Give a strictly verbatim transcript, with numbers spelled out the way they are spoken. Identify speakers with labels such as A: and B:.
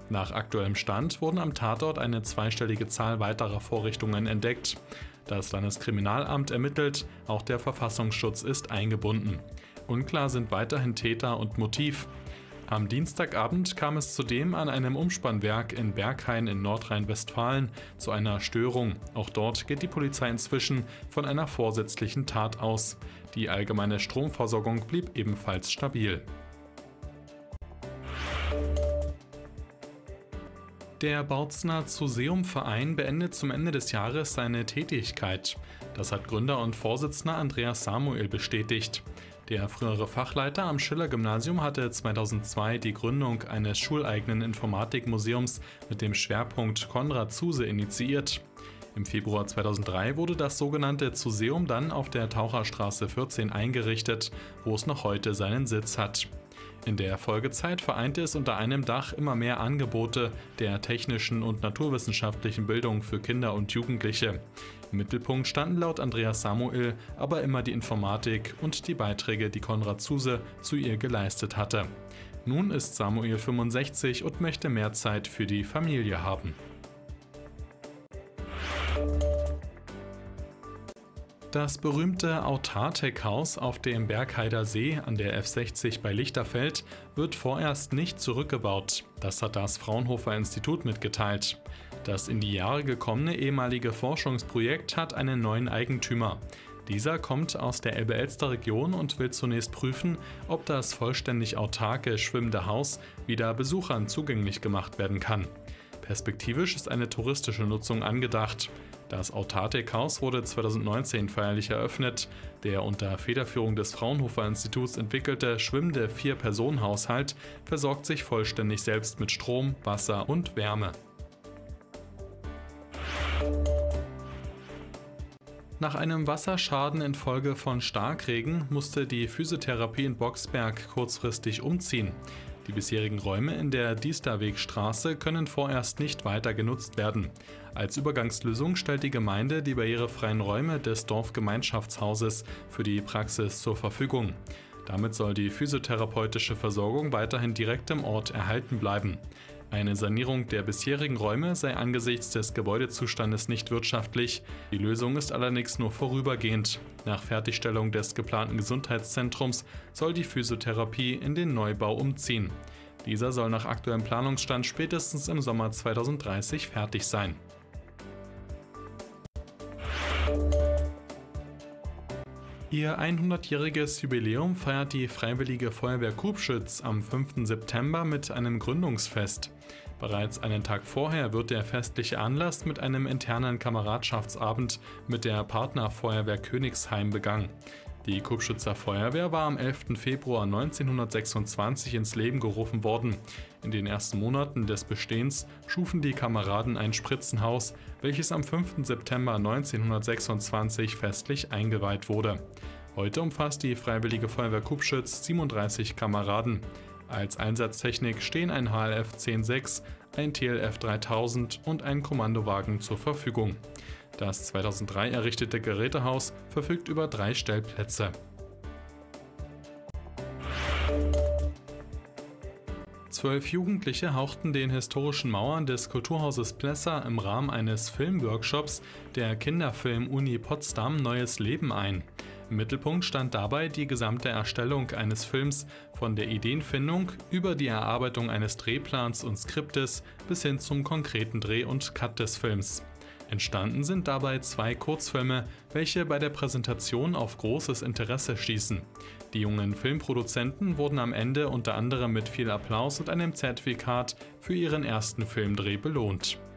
A: Nach aktuellem Stand wurden am Tatort eine zweistellige Zahl weiterer Vorrichtungen entdeckt. Das Landeskriminalamt ermittelt, auch der Verfassungsschutz ist eingebunden. Unklar sind weiterhin Täter und Motiv. Am Dienstagabend kam es zudem an einem Umspannwerk in Berghain in Nordrhein-Westfalen zu einer Störung. Auch dort geht die Polizei inzwischen von einer vorsätzlichen Tat aus. Die allgemeine Stromversorgung blieb ebenfalls stabil. Der Bautzner Zuseum-Verein beendet zum Ende des Jahres seine Tätigkeit. Das hat Gründer und Vorsitzender Andreas Samuel bestätigt. Der frühere Fachleiter am Schiller-Gymnasium hatte zweitausendzwei die Gründung eines schuleigenen Informatikmuseums mit dem Schwerpunkt Konrad Zuse initiiert. Im Februar zweitausenddrei wurde das sogenannte Zuseum dann auf der Taucherstraße vierzehn eingerichtet, wo es noch heute seinen Sitz hat. In der Folgezeit vereinte es unter einem Dach immer mehr Angebote der technischen und naturwissenschaftlichen Bildung für Kinder und Jugendliche. Im Mittelpunkt standen laut Andreas Samuel aber immer die Informatik und die Beiträge, die Konrad Zuse zu ihr geleistet hatte. Nun ist Samuel fünfundsechzig und möchte mehr Zeit für die Familie haben. Das berühmte Autartec-Haus auf dem Bergheider See an der F sechzig bei Lichterfeld wird vorerst nicht zurückgebaut. Das hat das Fraunhofer-Institut mitgeteilt. Das in die Jahre gekommene ehemalige Forschungsprojekt hat einen neuen Eigentümer. Dieser kommt aus der Elbe-Elster-Region und will zunächst prüfen, ob das vollständig autarke schwimmende Haus wieder Besuchern zugänglich gemacht werden kann. Perspektivisch ist eine touristische Nutzung angedacht. Das Autartec-Haus wurde zweitausendneunzehn feierlich eröffnet. Der unter Federführung des Fraunhofer-Instituts entwickelte schwimmende Vier-Personen-Haushalt versorgt sich vollständig selbst mit Strom, Wasser und Wärme. Nach einem Wasserschaden infolge von Starkregen musste die Physiotherapie in Boxberg kurzfristig umziehen. Die bisherigen Räume in der Diesterwegstraße können vorerst nicht weiter genutzt werden. Als Übergangslösung stellt die Gemeinde die barrierefreien Räume des Dorfgemeinschaftshauses für die Praxis zur Verfügung. Damit soll die physiotherapeutische Versorgung weiterhin direkt im Ort erhalten bleiben. Eine Sanierung der bisherigen Räume sei angesichts des Gebäudezustandes nicht wirtschaftlich. Die Lösung ist allerdings nur vorübergehend. Nach Fertigstellung des geplanten Gesundheitszentrums soll die Physiotherapie in den Neubau umziehen. Dieser soll nach aktuellem Planungsstand spätestens im Sommer zweitausenddreißig fertig sein. Ihr hundertjähriges Jubiläum feiert die Freiwillige Feuerwehr Kubschütz am fünften September mit einem Gründungsfest. Bereits einen Tag vorher wird der festliche Anlass mit einem internen Kameradschaftsabend mit der Partnerfeuerwehr Königsheim begangen. Die Kubschützer Feuerwehr war am elften Februar neunzehnhundertsechsundzwanzig ins Leben gerufen worden. In den ersten Monaten des Bestehens schufen die Kameraden ein Spritzenhaus, welches am fünften September neunzehnhundertsechsundzwanzig festlich eingeweiht wurde. Heute umfasst die Freiwillige Feuerwehr Kubschütz siebenunddreißig Kameraden. Als Einsatztechnik stehen ein H L F zehn sechs, ein T L F dreitausend und ein Kommandowagen zur Verfügung. Das zweitausenddrei errichtete Gerätehaus verfügt über drei Stellplätze. Zwölf Jugendliche hauchten den historischen Mauern des Kulturhauses Plessa im Rahmen eines Filmworkshops der Kinderfilm-Uni Potsdam neues Leben ein. Im Mittelpunkt stand dabei die gesamte Erstellung eines Films, von der Ideenfindung über die Erarbeitung eines Drehplans und Skriptes bis hin zum konkreten Dreh und Cut des Films. Entstanden sind dabei zwei Kurzfilme, welche bei der Präsentation auf großes Interesse stießen. Die jungen Filmproduzenten wurden am Ende unter anderem mit viel Applaus und einem Zertifikat für ihren ersten Filmdreh belohnt.